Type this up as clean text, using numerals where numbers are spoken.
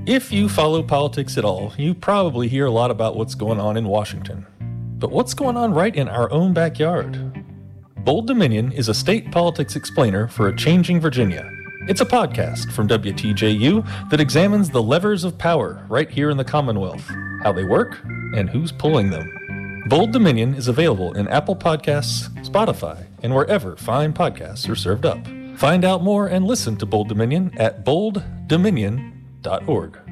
If you follow politics at all, you probably hear a lot about what's going on in Washington. But what's going on right in our own backyard? Bold Dominion is a state politics explainer for a changing Virginia. It's a podcast from WTJU that examines the levers of power right here in the Commonwealth, how they work, and who's pulling them. Bold Dominion is available in Apple Podcasts, Spotify, and wherever fine podcasts are served up. Find out more and listen to Bold Dominion at bolddominion.org.